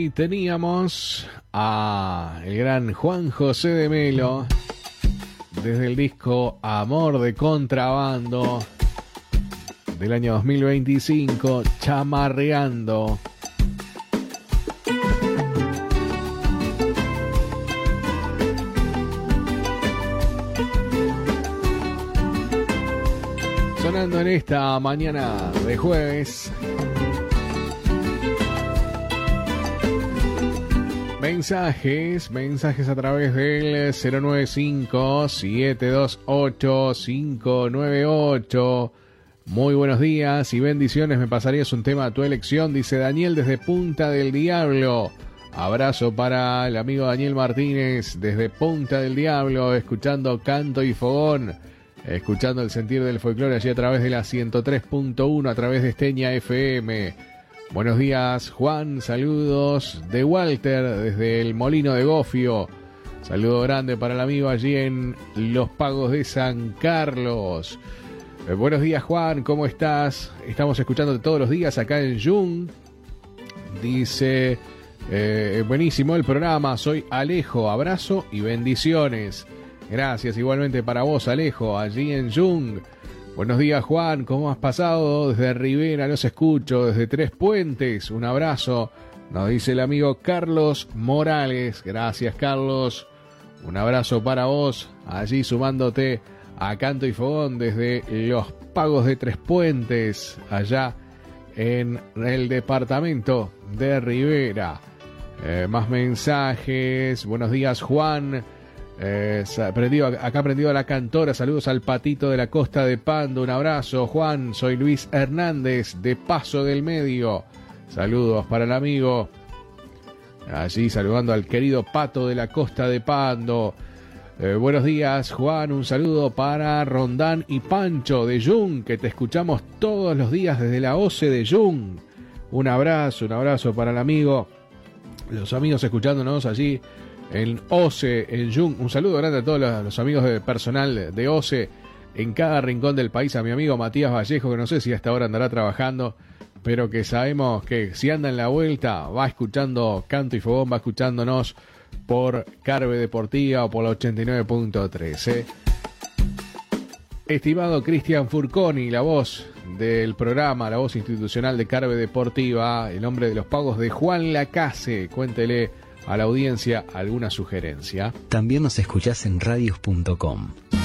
Y teníamos a el gran Juan José de Melo desde el disco Amor de Contrabando del año 2025, Chamarreando. Sonando en esta mañana de jueves. Mensajes a través del 095-728-598. Muy buenos días y bendiciones. Me pasarías un tema a tu elección, dice Daniel desde Punta del Diablo. Abrazo para el amigo Daniel Martínez desde Punta del Diablo, escuchando Canto y Fogón, escuchando el sentir del folclore allí a través de la 103.1, a través de Esteña FM. Buenos días, Juan. Saludos de Walter desde el Molino de Gofio. Saludo grande para el amigo allí en Los Pagos de San Carlos. Buenos días, Juan. ¿Cómo estás? Estamos escuchándote todos los días acá en Jung. Dice, buenísimo el programa. Soy Alejo. Abrazo y bendiciones. Gracias igualmente para vos, Alejo, allí en Jung. Buenos días, Juan, ¿cómo has pasado? Desde Rivera los escucho, desde Tres Puentes, un abrazo, nos dice el amigo Carlos Morales. Gracias, Carlos, un abrazo para vos, allí sumándote a Canto y Fogón desde Los Pagos de Tres Puentes, allá en el departamento de Rivera. Más mensajes. Buenos días, Juan. Acá aprendido a la cantora. Saludos al Patito de la Costa de Pando. Un abrazo, Juan. Soy Luis Hernández de Paso del Medio. Saludos para el amigo. Allí saludando al querido Pato de la Costa de Pando. Buenos días, Juan. Un saludo para Rondán y Pancho de Jung, que te escuchamos todos los días desde la OCE de Jung. Un abrazo para el amigo. Los amigos escuchándonos allí en OCE, en Jung. Un saludo grande a todos los amigos de personal de OCE en cada rincón del país. A mi amigo Matías Vallejo, que no sé si hasta ahora andará trabajando, pero que sabemos que si anda en la vuelta va escuchando Canto y Fogón, va escuchándonos por Carve Deportiva o por la 89.3. Estimado Cristian Furconi, la voz del programa, la voz institucional de Carve Deportiva, el hombre de los pagos de Juan Lacase, cuéntele a la audiencia alguna sugerencia. También nos escuchás en radios.com.